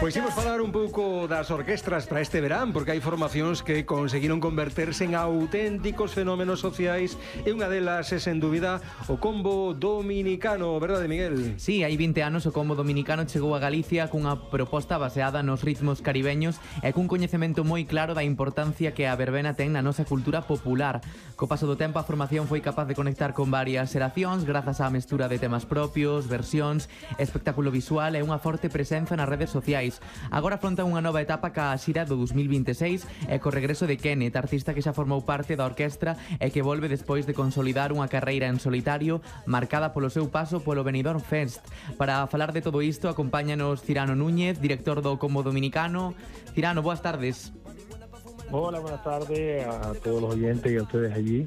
Pois imos falar un pouco das orquestras para este verán, porque hai formacións que conseguiron converterse en auténticos fenómenos sociais e unha delas é, sen dúbida, o Combo Dominicano, verdade, Miguel? Sí, hai 20 anos o Combo Dominicano chegou a Galicia cunha proposta baseada nos ritmos caribeños e cun coñecemento moi claro da importancia que a verbena ten na nosa cultura popular. Co paso do tempo a formación foi capaz de conectar con varias xeracións grazas á mestura de temas propios, versións, espectáculo visual e unha forte presenza nas redes sociais. Agora afrontan unha nova etapa ca xira do 2026 e co regreso de Kenneth, artista que xa formou parte da orquestra e que volve despois de consolidar unha carreira en solitario marcada polo seu paso polo Benidorm Fest. Para falar de todo isto acompáñanos Cirano Núñez, director do Combo Dominicano. Cirano, boas tardes. Hola, buenas tardes a todos los oyentes y a ustedes allí.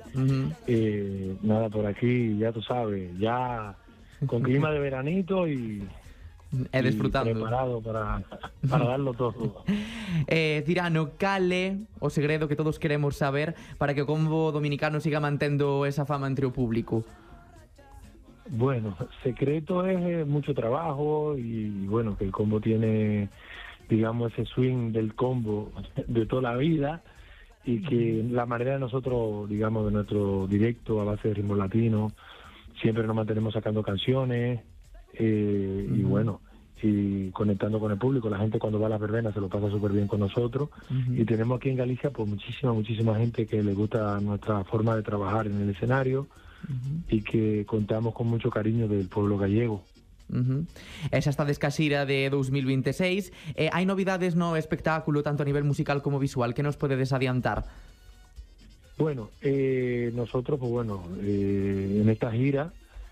Nada, por aquí, ya tú sabes, ya con clima de veranito y disfrutando. Preparado para darlo todo. Cirano, cal é o segredo que todos queremos saber para que o Combo Dominicano siga mantendo esa fama entre o público? Bueno, secreto es mucho trabajo y bueno, que el combo tiene, digamos, ese swing del combo de toda la vida y que la manera de nosotros, digamos, de nuestro directo a base de ritmo latino, siempre nos mantenemos sacando canciones y bueno, y conectando con el público. La gente cuando va a las verbenas se lo pasa súper bien con nosotros y tenemos aquí en Galicia pues muchísima gente que le gusta nuestra forma de trabajar en el escenario y que contamos con mucho cariño del pueblo gallego. E xa estades ca xira de 2026. Hai novidades no espectáculo tanto a nivel musical como visual que nos podedes adiantar? Bueno, nosotros pues bueno, en esta gira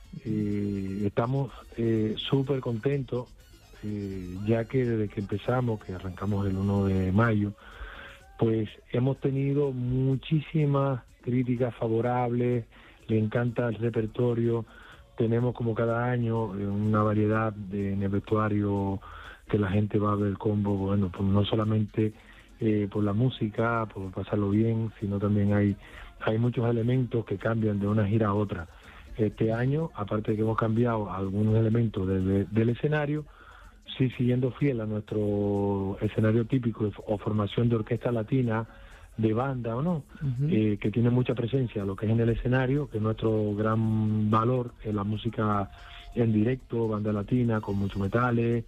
estamos súper contentos, ya que desde que empezamos, que arrancamos el 1 de mayo, pues hemos tenido muchísimas críticas favorables, le encanta el repertorio, tenemos como cada año una variedad en el vestuario que la gente va a ver el combo, bueno, pues no solamente por la música, por pasarlo bien, sino también hay muchos elementos que cambian de una gira a otra. Este año, aparte de que hemos cambiado algunos elementos del escenario, sí siguiendo fiel a nuestro escenario típico o formación de orquesta latina, de banda o no, que tiene mucha presencia lo que es en el escenario, que es nuestro gran valor en la música en directo, banda latina, con muchos metales,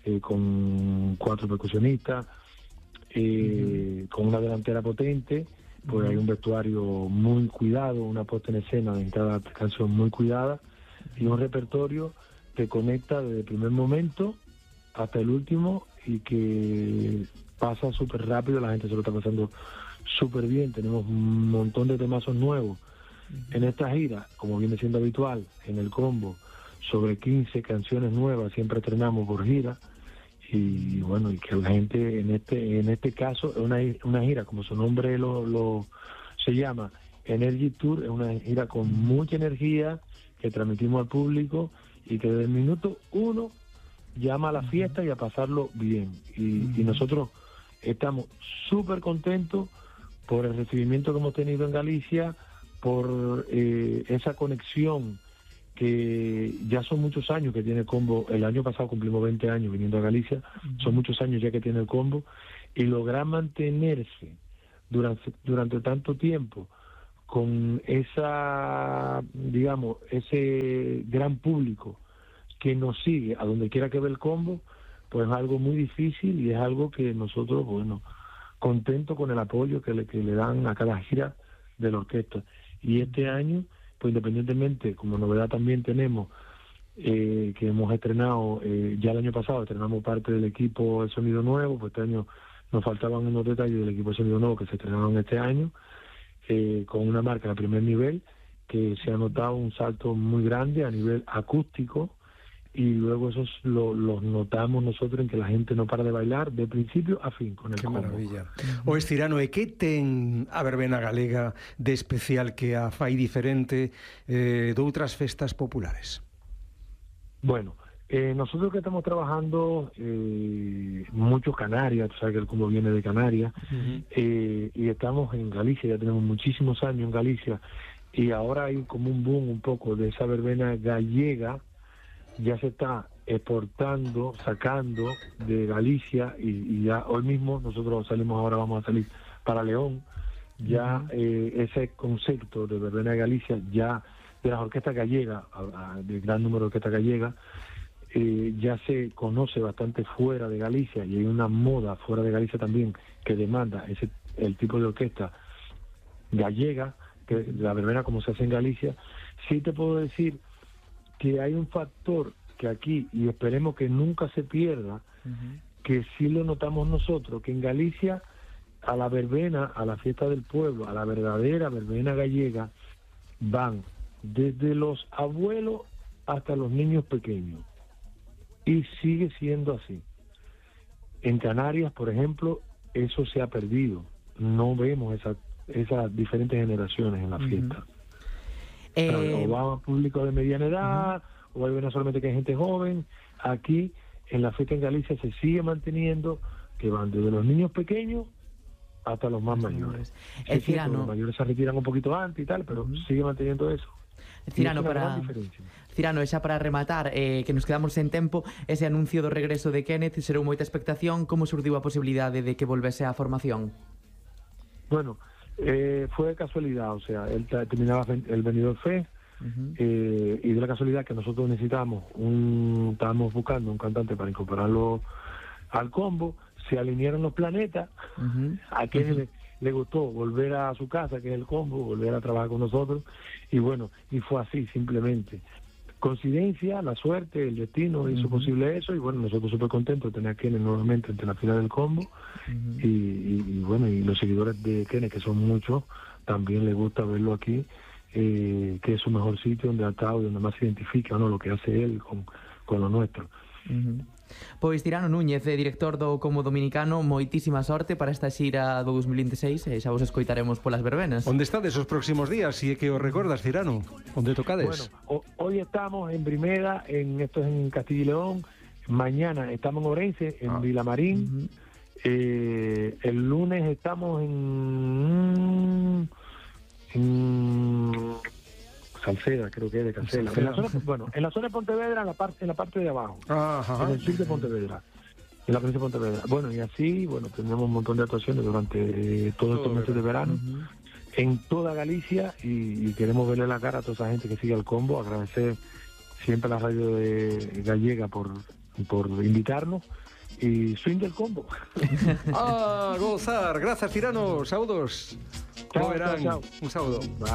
con 4 percusionistas, con una delantera potente, pues hay un vestuario muy cuidado, una puesta en escena en cada canción muy cuidada y un repertorio que conecta desde el primer momento hasta el último y que pasa súper rápido, la gente se lo está pasando súper bien, tenemos un montón de temazos nuevos en esta gira, como viene siendo habitual en el combo, sobre 15 canciones nuevas siempre estrenamos por gira y bueno, y que la gente en este caso es una gira, como su nombre se llama, Energy Tour, es una gira con mucha energía que transmitimos al público y que desde el minuto 1 llama a la fiesta y a pasarlo bien y nosotros estamos súper contentos por el recibimiento que hemos tenido en Galicia, por esa conexión que ya son muchos años que tiene el combo. El año pasado cumplimos 20 años viniendo a Galicia, son muchos años ya que tiene el combo, y lograr mantenerse durante tanto tiempo con esa, digamos, ese gran público que nos sigue a donde quiera que ve el combo, pues es algo muy difícil y es algo que nosotros, bueno, contentos con el apoyo que le dan a cada gira de la orquesta. Y este año, pues independientemente, como novedad también tenemos que hemos estrenado, ya el año pasado estrenamos parte del equipo de sonido nuevo, pues este año nos faltaban unos detalles del equipo de sonido nuevo que se estrenaron este año, con una marca de primer nivel, que se ha notado un salto muy grande a nivel acústico, y luego eso los notamos nosotros en que la gente no para de bailar de principio a fin con el combo. Que maravilla. O Cirano, e que ten a verbena galega de especial que a fai diferente de outras festas populares? Bueno, nosotros que estamos trabajando mucho Canarias, tú sabes que el combo viene de Canarias, y estamos en Galicia, ya tenemos muchísimos años en Galicia, y ahora hay como un boom un poco de esa verbena gallega, ya se está exportando, sacando de Galicia, y ya hoy mismo nosotros salimos, ahora vamos a salir para León, ya ese concepto de verbena de Galicia, ya de las orquestas gallegas, del gran número de orquestas gallegas, ya se conoce bastante fuera de Galicia, y hay una moda fuera de Galicia también que demanda el tipo de orquesta gallega, que la verbena como se hace en Galicia. Sí te puedo decir que hay un factor que aquí, y esperemos que nunca se pierda, que sí lo notamos nosotros, que en Galicia a la verbena, a la fiesta del pueblo, a la verdadera verbena gallega, van desde los abuelos hasta los niños pequeños, y sigue siendo así. En Canarias, por ejemplo, eso se ha perdido, no vemos esas diferentes generaciones en la fiesta. O va público de mediana edad, o hay verbena solamente que hay gente joven. Aquí en la fiesta en Galicia se sigue manteniendo que van desde los niños pequeños hasta los más mayores. Los mayores se retiran un poquito antes y tal, pero sigue manteniendo eso. Cirano, xa para rematar, que nos quedamos sen tempo, ese anuncio do regreso de Kenneth xerou moita expectación. Como surdiu a posibilidade de que volvese á formación? Bueno, fue de casualidad, o sea, él terminaba el Benidorm Fest, y de la casualidad que nosotros necesitamos estábamos buscando un cantante para incorporarlo al combo, se alinearon los planetas, a quien le gustó volver a su casa, que es el combo, volver a trabajar con nosotros, y bueno, y fue así simplemente. Coincidencia, la suerte, el destino hizo posible eso, y bueno, nosotros súper contentos de tener a Kenneth nuevamente entre la fila del combo, y bueno, y los seguidores de Kenneth, que son muchos, también les gusta verlo aquí, que es su mejor sitio donde ha estado y donde más se identifica, ¿no?, lo que hace él con lo nuestro. Pois Cirano Núñez, director do Combo Dominicano, moitísima sorte para esta xira do 2026, e xa vos escoitaremos polas verbenas. Onde estades os próximos días, si é que os recordas, Cirano? Onde tocades? Bueno, hoy estamos en Brimeda, esto es en Castilla y León. Mañana estamos en Orense, en Vilamarín. El lunes estamos en Salceda, creo que es de Cancela. En la zona de Pontevedra, en la parte de abajo. En el sur de Pontevedra. En la provincia de Pontevedra. Bueno, y así, bueno, tenemos un montón de actuaciones durante todos estos meses de verano. En toda Galicia, y queremos verle la cara a toda esa gente que sigue al combo, agradecer siempre a la radio de Gallega por invitarnos, y swing del combo. ¡Ah, gozar! Gracias, Cirano. Saúdos. Chao. Un saúdo.